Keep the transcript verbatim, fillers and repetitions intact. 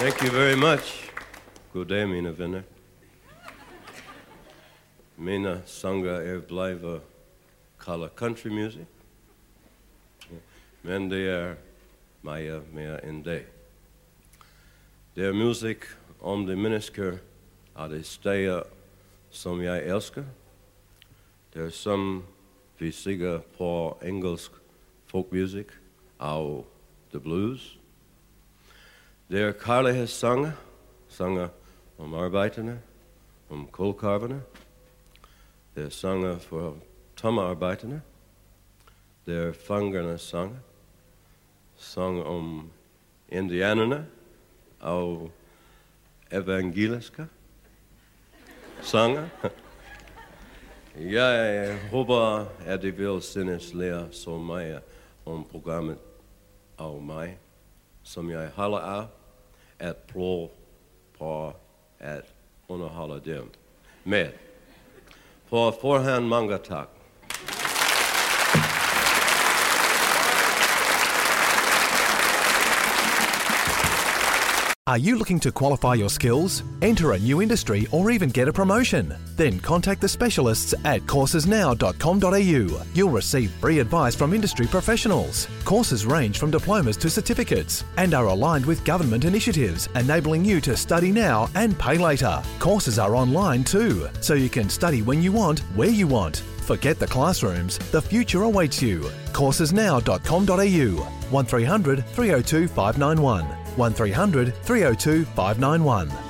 Thank you very much. God dag, mina vänner. Mina sånger är blivna kalla country music. Men det är mer, mer än det. Det är musik om de människor av de städer som jag älskar. Det är som vi singer på engelsk folkmusik och the blues. Det är kärlekssånger, sånger om arbetarna, om kolkarvarna. Det är sånger för tommarbetarna. Det är fångarnas sånger, sång om indianerna och evangeliska sånger. Jag hoppas att de vill synas lära så mycket om programmet av mig som jag håller av att prova på att underhålla dem med. På förhand många tack. Are you looking to qualify your skills, enter a new industry, or even get a promotion? Then contact the specialists at courses now dot com dot a u. You'll receive free advice from industry professionals. Courses range from diplomas to certificates and are aligned with government initiatives, enabling you to study now and pay later. Courses are online too, so you can study when you want, where you want. Forget the classrooms, the future awaits you. courses now dot com dot a u. one three hundred, three oh two, five nine one. one three hundred, three oh two, five nine one.